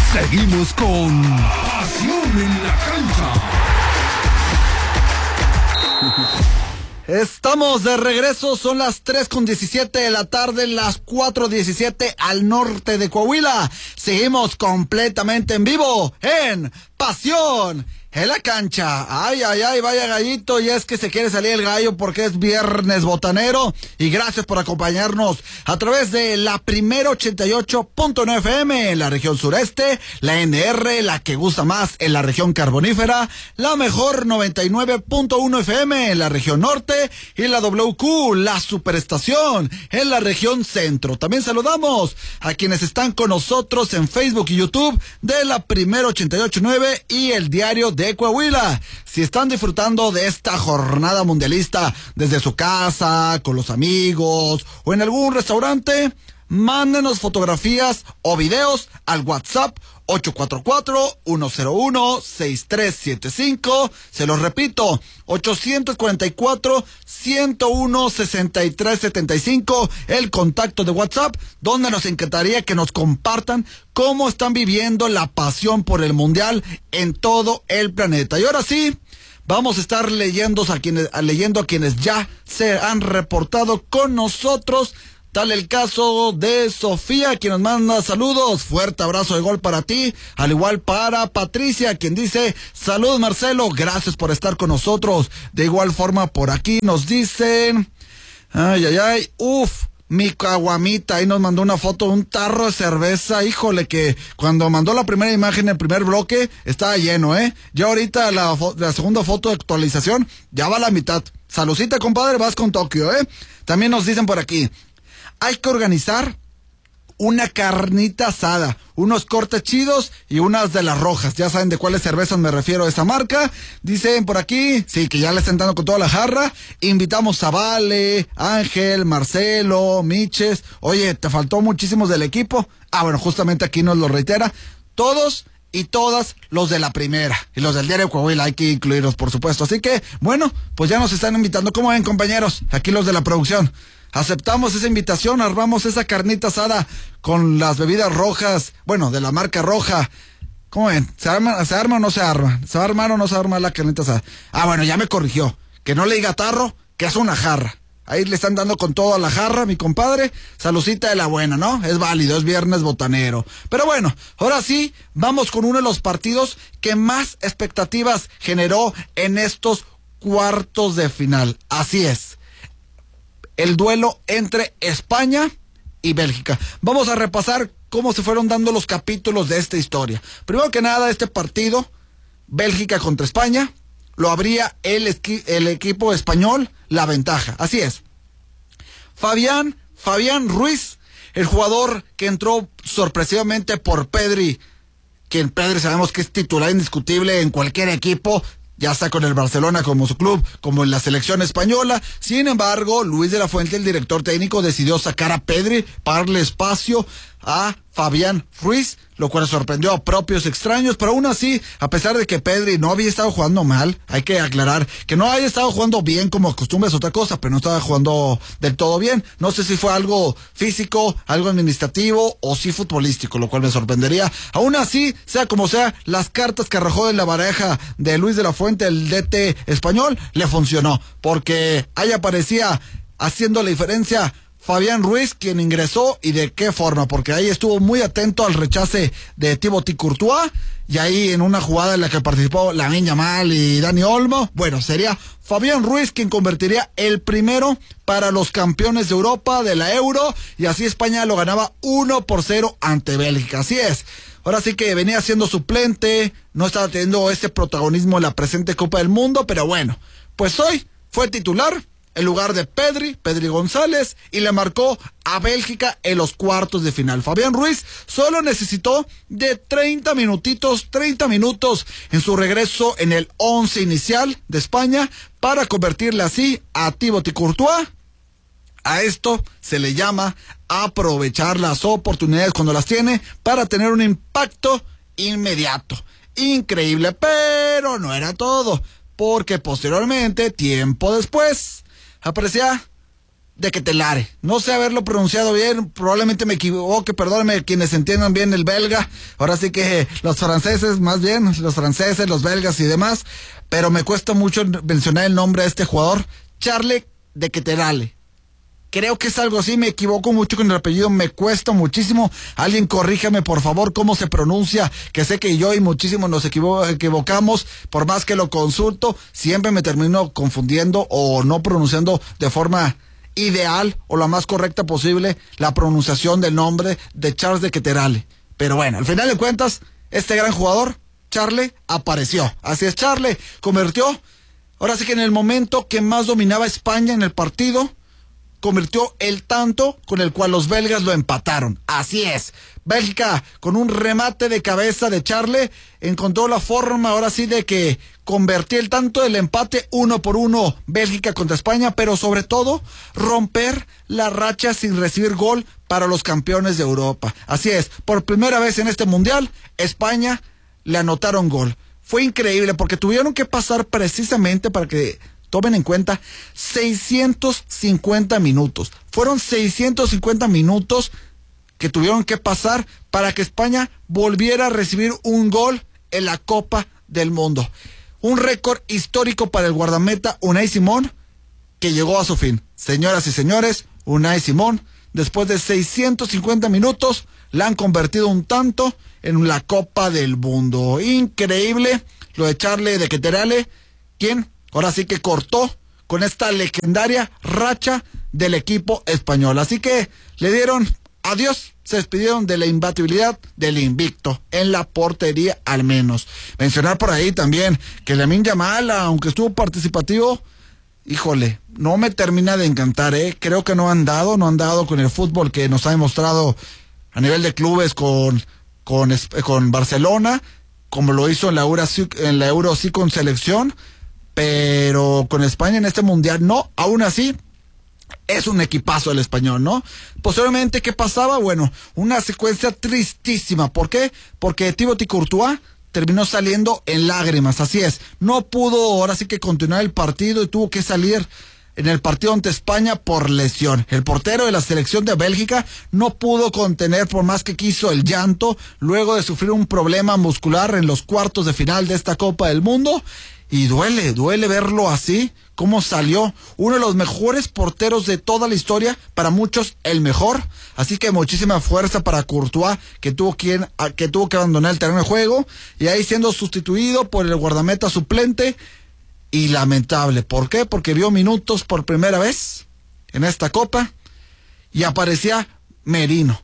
Seguimos con Pasión en la Cancha. Estamos de regreso, son las 3:17 de la tarde, las 4:17 al norte de Coahuila. Seguimos completamente en vivo en Pasión en la Cancha. Ay, ay, ay, vaya gallito, y es que se quiere salir el gallo porque es viernes botanero. Y gracias por acompañarnos a través de la primera 88.9 FM en la región sureste, la NR, la que gusta más en la región carbonífera, la mejor 99.1 FM en la región norte y la WQ, la superestación en la región centro. También saludamos a quienes están con nosotros en Facebook y YouTube de la primera 88.9 y el diario de Coahuila. Si están disfrutando de esta jornada mundialista desde su casa, con los amigos o en algún restaurante, mándenos fotografías o videos al WhatsApp 844-101-6375. Se los repito, 844-101-6375, el contacto de WhatsApp, donde nos encantaría que nos compartan cómo están viviendo la pasión por el Mundial en todo el planeta. Y ahora sí, vamos a estar leyendo a quienes ya se han reportado con nosotros. Tal el caso de Sofía, quien nos manda saludos. Fuerte abrazo de gol para ti. Al igual para Patricia, quien dice: salud, Marcelo, gracias por estar con nosotros. De igual forma, por aquí nos dicen: ay, ay, ay, mi caguamita. Ahí nos mandó una foto de un tarro de cerveza. Híjole, que cuando mandó la primera imagen, el primer bloque, estaba lleno, Ya ahorita la segunda foto de actualización, ya va a la mitad. Saludcita, compadre, vas con Tokio, También nos dicen por aquí: hay que organizar una carnita asada, unos cortes chidos y unas de las rojas. Ya saben de cuáles cervezas me refiero a esa marca. Dicen por aquí, sí, que ya le están dando con toda la jarra. Invitamos a Vale, Ángel, Marcelo, Miches. Oye, te faltó muchísimos del equipo. Bueno, justamente aquí nos lo reitera. Todos y todas los de la primera. Y los del diario de Coahuila hay que incluirlos, por supuesto. Así que, bueno, pues ya nos están invitando. ¿Cómo ven, compañeros? Aquí los de la producción. Aceptamos esa invitación, armamos esa carnita asada con las bebidas rojas, bueno, de la marca roja. ¿Cómo ven? ¿Se arma o no se arma? ¿Se va a armar o no se va a armar la carnita asada? Bueno, ya me corrigió. Que no le diga tarro, que es una jarra. Ahí le están dando con todo a la jarra, mi compadre. Salucita de la buena, ¿no? Es válido, es viernes botanero. Pero bueno, ahora sí, vamos con uno de los partidos que más expectativas generó en estos cuartos de final. Así es. El duelo entre España y Bélgica. Vamos a repasar cómo se fueron dando los capítulos de esta historia. Primero que nada, este partido, Bélgica contra España, lo abría el equipo español la ventaja. Así es. Fabián Ruiz, el jugador que entró sorpresivamente por Pedri, quien Pedri sabemos que es titular indiscutible en cualquier equipo, ya está con el Barcelona como su club, como en la selección española. Sin embargo, Luis de la Fuente, el director técnico, decidió sacar a Pedri para darle espacio a Fabián Ruiz, lo cual sorprendió a propios extraños, pero aún así, a pesar de que Pedri no había estado jugando mal, hay que aclarar que no había estado jugando bien como acostumbra, es otra cosa, pero no estaba jugando del todo bien. No sé si fue algo físico, algo administrativo o sí futbolístico, lo cual me sorprendería. Aún así, sea como sea, las cartas que arrojó en la baraja de Luis de la Fuente, el DT español, le funcionó, porque ahí aparecía haciendo la diferencia Fabián Ruiz, quien ingresó, y de qué forma, porque ahí estuvo muy atento al rechace de Thibaut Courtois, y ahí en una jugada en la que participó Lamine Yamal y Dani Olmo, bueno, sería Fabián Ruiz quien convertiría el primero para los campeones de Europa de la Euro, y así España lo ganaba 1-0 ante Bélgica. Así es, ahora sí que venía siendo suplente, no estaba teniendo ese protagonismo en la presente Copa del Mundo, pero bueno, pues hoy fue titular en lugar de Pedri González, y le marcó a Bélgica en los cuartos de final. Fabián Ruiz solo necesitó de 30 minutos en su regreso en el 11 inicial de España para convertirle así a Thibaut Courtois. A esto se le llama aprovechar las oportunidades cuando las tiene para tener un impacto inmediato. Increíble, pero no era todo, porque posteriormente, tiempo después, aparecía de Ketelare. No sé haberlo pronunciado bien, probablemente me equivoque, perdónenme quienes entiendan bien el belga. Ahora sí que los franceses, más bien, los franceses, los belgas y demás, pero me cuesta mucho mencionar el nombre de este jugador, Charles de Ketelare. Creo que es algo así, me equivoco mucho con el apellido, me cuesta muchísimo. Alguien corríjame, por favor, cómo se pronuncia, que sé que yo y muchísimos nos equivocamos, por más que lo consulto, siempre me termino confundiendo o no pronunciando de forma ideal o la más correcta posible la pronunciación del nombre de Charles de Ketelare. Pero bueno, al final de cuentas, este gran jugador, Charles, apareció. Así es, Charles convirtió, ahora sí que en el momento que más dominaba España en el partido, convirtió el tanto con el cual los belgas lo empataron. Así es, Bélgica con un remate de cabeza de Charles encontró la forma ahora sí de que convertía el tanto del empate 1-1 Bélgica contra España, pero sobre todo romper la racha sin recibir gol para los campeones de Europa. Así es, por primera vez en este mundial España le anotaron gol. Fue increíble porque tuvieron que pasar precisamente, para que tomen en cuenta, 650 minutos. Fueron 650 minutos que tuvieron que pasar para que España volviera a recibir un gol en la Copa del Mundo. Un récord histórico para el guardameta Unai Simón, que llegó a su fin. Señoras y señores, Unai Simón, después de 650 minutos, la han convertido un tanto en la Copa del Mundo. Increíble lo de Charles de Ketelare, quien ahora sí que cortó con esta legendaria racha del equipo español. Así que le dieron adiós, se despidieron de la imbatibilidad del invicto, en la portería al menos. Mencionar por ahí también que Lamine Yamal, aunque estuvo participativo, híjole, no me termina de encantar, creo que no han dado con el fútbol que nos ha demostrado a nivel de clubes con Barcelona, como lo hizo en la Euro sí con selección, pero con España en este mundial no. Aún así es un equipazo el español, ¿no? Posteriormente, ¿qué pasaba? Bueno, una secuencia tristísima. ¿Por qué? Porque Thibaut Courtois terminó saliendo en lágrimas. Así es, no pudo ahora sí que continuar el partido y tuvo que salir en el partido ante España por lesión. El portero de la selección de Bélgica no pudo contener, por más que quiso, el llanto luego de sufrir un problema muscular en los cuartos de final de esta Copa del Mundo. Y duele verlo así, cómo salió uno de los mejores porteros de toda la historia, para muchos el mejor. Así que muchísima fuerza para Courtois, que tuvo que abandonar el terreno de juego, y ahí siendo sustituido por el guardameta suplente. Y lamentable, ¿por qué? Porque vio minutos por primera vez en esta Copa y aparecía Merino,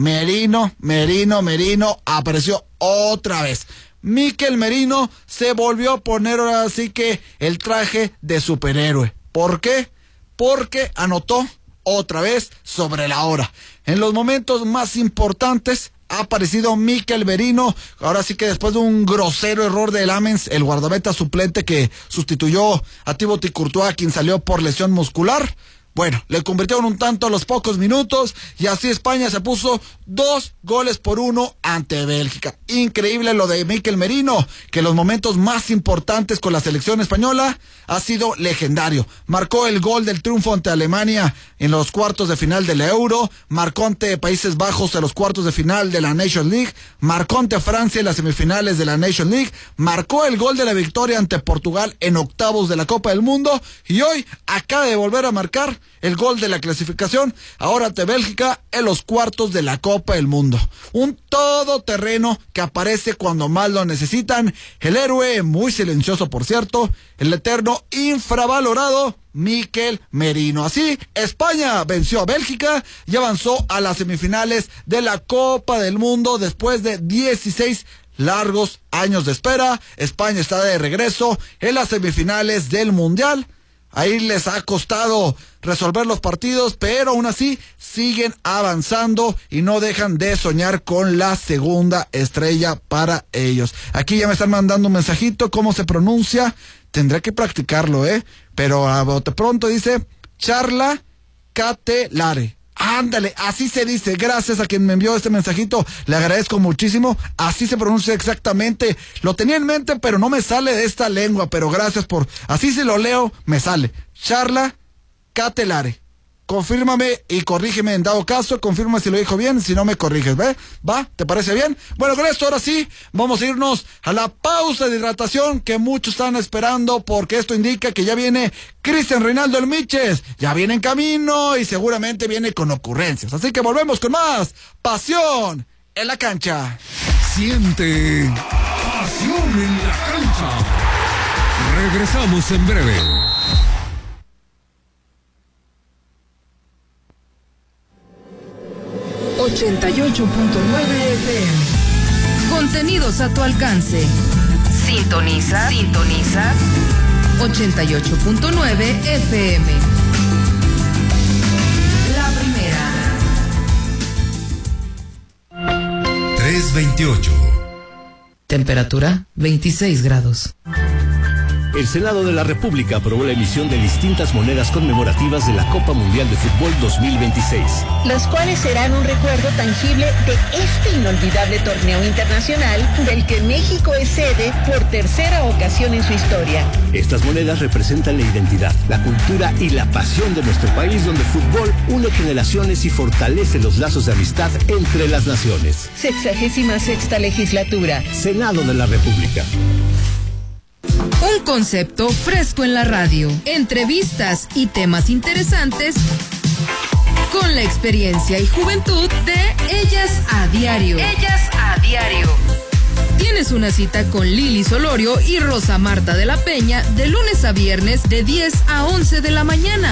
apareció otra vez. Mikel Merino se volvió a poner ahora sí que el traje de superhéroe. ¿Por qué? Porque anotó otra vez sobre la hora. En los momentos más importantes ha aparecido Mikel Merino. Ahora sí que después de un grosero error de Lamens, el guardameta suplente que sustituyó a Thibaut Courtois, quien salió por lesión muscular, bueno, le convirtieron un tanto a los pocos minutos y así España se puso 2-1 ante Bélgica. Increíble lo de Mikel Merino, que en los momentos más importantes con la selección española ha sido legendario. Marcó el gol del triunfo ante Alemania en los cuartos de final de la Euro, marcó ante Países Bajos en los cuartos de final de la Nations League, marcó ante Francia en las semifinales de la Nations League, marcó el gol de la victoria ante Portugal en octavos de la Copa del Mundo y hoy acaba de volver a marcar el gol de la clasificación, ahora ante Bélgica en los cuartos de la Copa del Mundo. Un todoterreno que aparece cuando más lo necesitan. El héroe, muy silencioso por cierto, el eterno infravalorado Mikel Merino. Así, España venció a Bélgica y avanzó a las semifinales de la Copa del Mundo después de 16 largos años de espera. España está de regreso en las semifinales del Mundial. Ahí les ha costado resolver los partidos, pero aún así siguen avanzando y no dejan de soñar con la segunda estrella para ellos. Aquí ya me están mandando un mensajito, ¿cómo se pronuncia? Tendré que practicarlo, pero a bote pronto dice Charles Ketelare. Ándale, así se dice. Gracias a quien me envió este mensajito, le agradezco muchísimo. Así se pronuncia exactamente. Lo tenía en mente, pero no me sale de esta lengua. Pero gracias por, así se lo leo, me sale. Charles Ketelare. confírmame y corrígeme en dado caso, confirma si lo dijo bien, si no me corriges, ¿ve? ¿Va? ¿Te parece bien? Bueno, con esto ahora sí, vamos a irnos a la pausa de hidratación que muchos están esperando, porque esto indica que ya viene Cristian Reinaldo El Miches, ya viene en camino y seguramente viene con ocurrencias. Así que volvemos con más Pasión en la Cancha. Siente pasión en la cancha. Regresamos en breve. 88.9 FM. Contenidos a tu alcance. Sintoniza 88.9 FM. La primera. 3:28. Temperatura 26 grados. El Senado de la República aprobó la emisión de distintas monedas conmemorativas de la Copa Mundial de Fútbol 2026. Las cuales serán un recuerdo tangible de este inolvidable torneo internacional del que México es sede por tercera ocasión en su historia. Estas monedas representan la identidad, la cultura y la pasión de nuestro país, donde el fútbol une generaciones y fortalece los lazos de amistad entre las naciones. 66ª legislatura. Senado de la República. Un concepto fresco en la radio, entrevistas y temas interesantes con la experiencia y juventud de Ellas a Diario. Ellas a Diario. Tienes una cita con Lili Solorio y Rosa Marta de la Peña de lunes a viernes de 10 a 11 de la mañana.